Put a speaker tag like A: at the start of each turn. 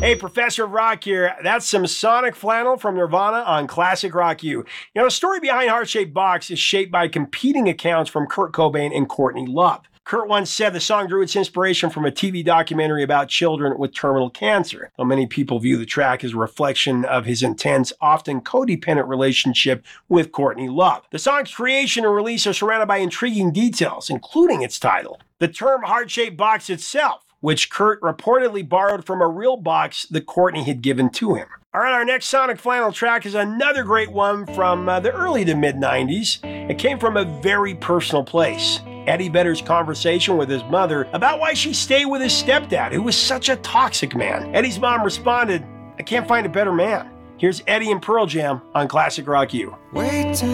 A: Hey, Professor Rock here. That's some Sonic Flannel from Nirvana on Classic Rock U. The story behind Heart-Shaped Box is shaped by competing accounts from Kurt Cobain and Courtney Love. Kurt once said the song drew its inspiration from a TV documentary about children with terminal cancer. Though many people view the track as a reflection of his intense, often codependent relationship with Courtney Love. The song's creation and release are surrounded by intriguing details, including its title. The term Heart-Shaped Box itself, which Kurt reportedly borrowed from a real box that Courtney had given to him. All right, our next Sonic Flannel track is another great one from the early to mid-90s. It came from a very personal place. Eddie Vedder's conversation with his mother about why she stayed with his stepdad, who was such a toxic man. Eddie's mom responded, "I can't find a better man." Here's Eddie and Pearl Jam on Classic Rock U.
B: Wait